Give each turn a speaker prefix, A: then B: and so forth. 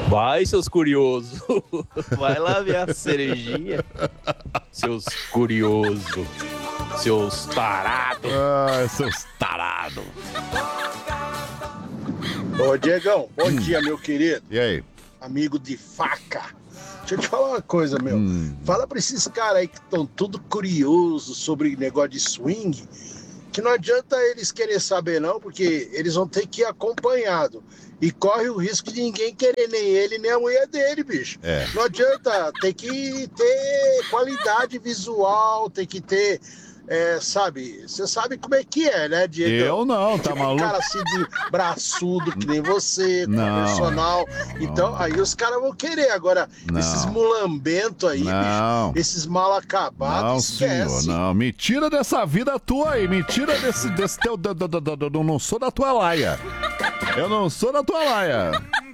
A: Vai, seus curiosos. Vai lá ver a cerejinha. Seus curiosos. Seus tarados.
B: Ah, seus tarados.
C: Ô, Diegão, bom dia, meu querido.
B: E aí?
C: Amigo de faca. Deixa eu te falar uma coisa, meu. Fala pra esses caras aí que estão tudo curiosos sobre negócio de swing, que não adianta eles querer saber não, porque eles vão ter que ir acompanhado. E corre o risco de ninguém querer nem ele, nem a mulher dele, bicho.
B: É.
C: Não adianta, tem que ter qualidade visual, tem que ter... sabe, você sabe como é que é, né, Diego?
B: Eu não, tá maluco?
C: Um cara assim de braçudo que nem você,
B: Não,
C: personal. Então, aí os caras vão querer. Agora,
B: Não.
C: esses mulambentos aí,
B: Não.
C: bicho, esses mal acabados,
B: Não,
C: esquece.
B: senhor, não. Me tira dessa vida tua aí. Me tira desse teu... Eu não sou da tua laia. Eu não sou da tua laia.